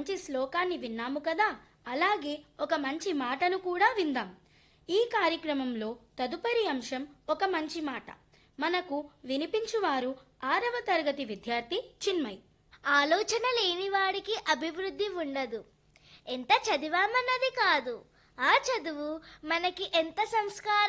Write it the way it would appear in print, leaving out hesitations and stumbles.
మంచి శ్లోకాన్ని విన్నాము కదా, అలాగే ఒక మంచి మాటను కూడా విందాం. ఈ కార్యక్రమంలో తదుపరి అంశం ఒక మంచి మాట. మనకు వినిపించువారు 6వ తరగతి విద్యార్థి చిన్మయ్. ఆలోచన లేనివాడికి అభివృద్ధి ఉండదు. ఎంత చదివామన్నది కాదు, ఆ చదువు మనకి ఎంత సంస్కారం